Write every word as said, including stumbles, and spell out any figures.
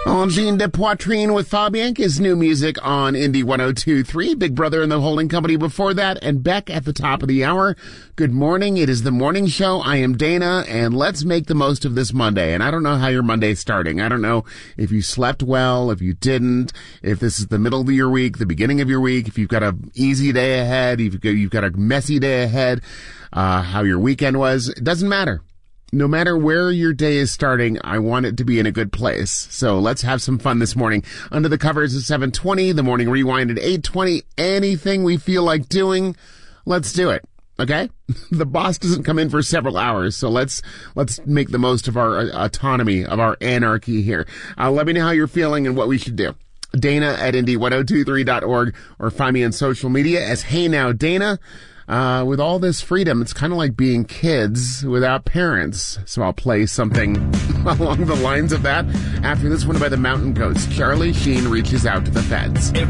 Angine de Poitrine with Fabian is new music on Indie one oh two point three. Big Brother and the Holding Company before that, and Beck at the top of the hour. Good morning. It is the morning show. I am Dana, and let's make the most of this Monday. And I don't know how your Monday's starting. I don't know if you slept well, if you didn't, if this is the middle of your week, the beginning of your week, if you've got an easy day ahead, if you've got a messy day ahead, uh, how your weekend was. It doesn't matter. No matter where your day is starting, I want it to be in a good place. So let's have some fun this morning. Under the Covers at seven twenty, the Morning Rewind at eight twenty. Anything we feel like doing, let's do it. Okay? The boss doesn't come in for several hours, so let's let's make the most of our uh, autonomy, of our anarchy here. Uh, let me know how you're feeling and what we should do. Dana at indie one oh two three dot org, or find me on social media as Hey Now Dana. Uh, with all this freedom, it's kind of like being kids without parents. So I'll play something along the lines of that after this one by the Mountain Goats. Charlie Sheen reaches out to the feds.